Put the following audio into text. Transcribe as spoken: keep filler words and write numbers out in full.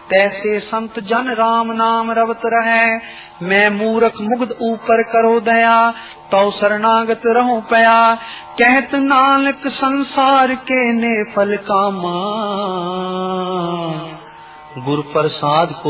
तैसे संत जन राम नाम रवत रहे। मैं मूर्ख मुग्ध ऊपर करो दया, तो शरणागत रहूं पया। कहत नानक संसार के ने फल कामा, गुर प्रसाद को